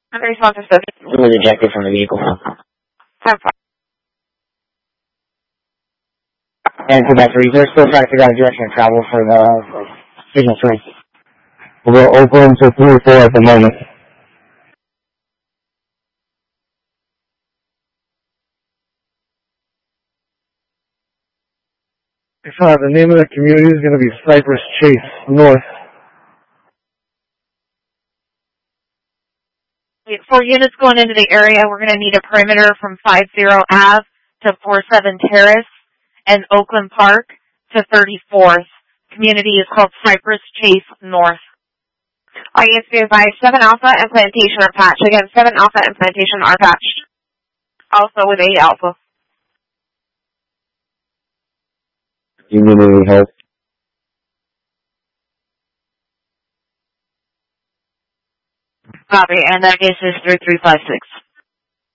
I'm responsive. It was ejected from the vehicle. 10-5. And Quebec 3, we're still trying to figure out a direction of travel for the signal 3. We're open to 3-4 at the moment. The name of the community is going to be Cypress Chase North. 4 units going into the area. We're going to need a perimeter from 50 Ave to 47 Terrace and Oakland Park to 34th. Community is called Cypress Chase North. ISB by 7 Alpha and Plantation are patched. Again, 7 Alpha and Plantation are patched. Also with 8 Alpha. You need any help? Copy, and that case is 3356.